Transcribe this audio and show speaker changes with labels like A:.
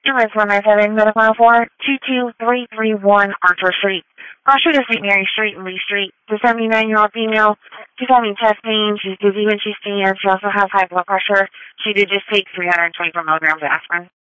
A: Ambulance 197, medical 4-22331 Archer Street. Cross Street is St. Mary Street and Lee Street. The 79-year-old female, she's having chest pain. She's dizzy when she stands. She also has high blood pressure. She did just take 324 milligrams of aspirin.